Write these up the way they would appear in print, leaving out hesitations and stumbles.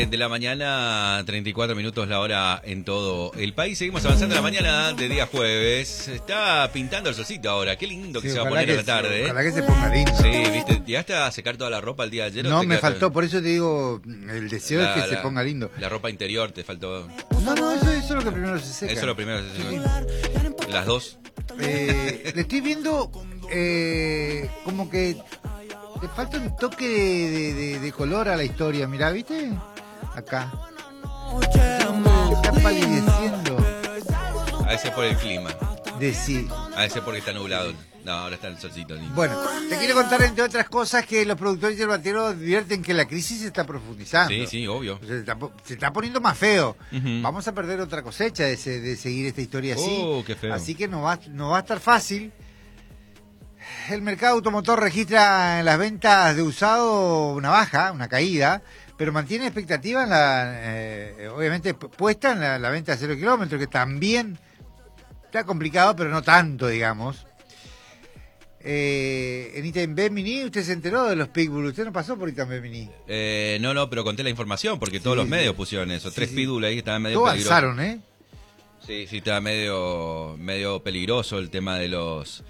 De la mañana, 34 minutos la hora en todo el país. Seguimos avanzando la mañana de día jueves. Está pintando el solcito ahora. Qué lindo que se va a poner a la tarde. Ojalá que se ponga lindo. Sí, ¿viste? ¿Llegaste a secar toda la ropa el día de ayer? No, me faltó, por eso te digo, el deseo es que se ponga lindo. La ropa interior te faltó. No, eso es lo que primero se seca. Eso es lo primero que se seca. Las dos. Le estoy viendo como que le falta un toque de color a la historia. Mirá, ¿viste? Acá. Está palideciendo. A ese por el clima. Sí. A ese porque está nublado. No, ahora está el solcito lindo. Bueno, te quiero contar, entre otras cosas, que los productores yerbateros advierten que la crisis se está profundizando. Sí, obvio. Se está poniendo más feo. Uh-huh. Vamos a perder otra cosecha de seguir esta historia así. Qué feo. Así que no va a estar fácil. El mercado automotor registra en las ventas de usado una baja, una caída, pero mantiene expectativa obviamente puesta en la venta de 0 kilómetros, que también está complicado, pero no tanto, digamos. En Itambé Mini, ¿usted se enteró de los pitbull? ¿Usted no pasó por Itambé Mini? No, pero conté la información porque todos los medios pusieron eso. 3 pitbull ahí que estaban medio todos peligrosos. alzaron, ¿eh? Sí, estaba medio peligroso el tema de los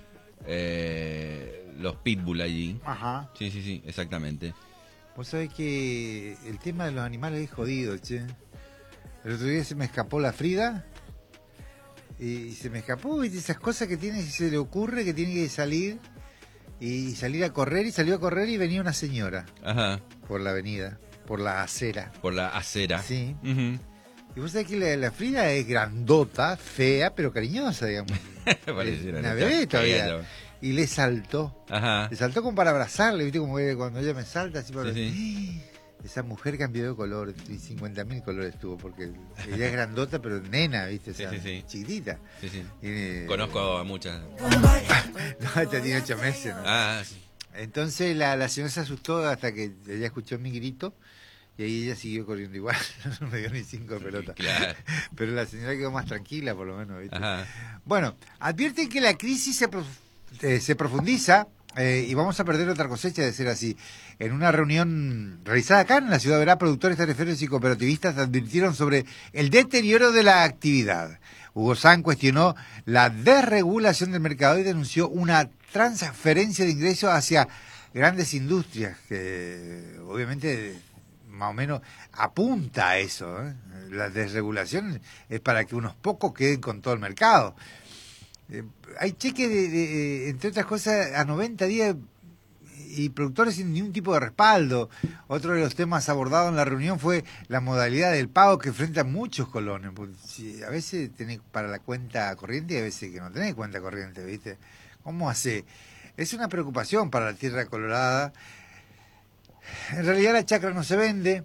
pitbull allí. Ajá. Sí, exactamente. Vos sabés que el tema de los animales es jodido, che. El otro día se me escapó la Frida y se me escapó, ¿viste? Esas cosas que tiene, si se le ocurre que tiene que salir y salir a correr, y salió a correr y venía una señora. Ajá. Por la avenida, por la acera. Por la acera. Sí. Uh-huh. Y vos sabés que la Frida es grandota, fea, pero cariñosa, digamos. Una bebé todavía. Y le saltó. Ajá. Le saltó como para abrazarle, ¿viste? Como que cuando ella me salta, así para... Sí. Esa mujer cambió de color, y 50.000 colores tuvo, porque ella es grandota, pero nena, ¿viste? O sea, chiquitita. Sí. Y, conozco a muchas. No, esta tiene 8 meses, ¿no? Ah, sí. Entonces la señora se asustó hasta que ella escuchó mi grito, y ahí ella siguió corriendo igual, no me dio ni 5 pelotas. Claro. Pero la señora quedó más tranquila, por lo menos, ¿viste? Ajá. Bueno, advierten que la crisis se profundiza, y vamos a perder otra cosecha de ser así. En una reunión realizada acá en la ciudad de Verá, productores tariferios y cooperativistas advirtieron sobre el deterioro de la actividad. Hugo San cuestionó la desregulación del mercado y denunció una transferencia de ingresos hacia grandes industrias, que obviamente más o menos apunta a eso, ¿eh? La desregulación es para que unos pocos queden con todo el mercado. Hay cheques entre otras cosas, a 90 días y productores sin ningún tipo de respaldo. Otro de los temas abordados en la reunión fue la modalidad del pago que enfrentan muchos colonos. Porque a veces tenés para la cuenta corriente y a veces que no tenés cuenta corriente, ¿viste? ¿Cómo hace? Es una preocupación para la tierra colorada. En realidad la chacra no se vende.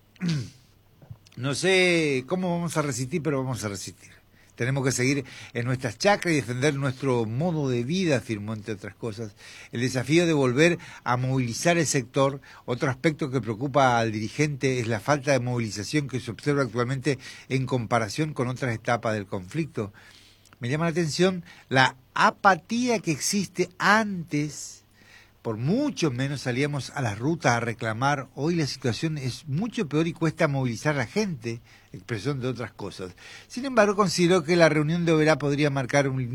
No sé cómo vamos a resistir, pero vamos a resistir. Tenemos que seguir en nuestras chacras y defender nuestro modo de vida, afirmó, entre otras cosas. El desafío de volver a movilizar el sector. Otro aspecto que preocupa al dirigente es la falta de movilización que se observa actualmente en comparación con otras etapas del conflicto. Me llama la atención la apatía que existe antes. Por mucho menos salíamos a las rutas a reclamar. Hoy la situación es mucho peor y cuesta movilizar a la gente, expresión de otras cosas. Sin embargo, considero que la reunión de Oberá podría marcar un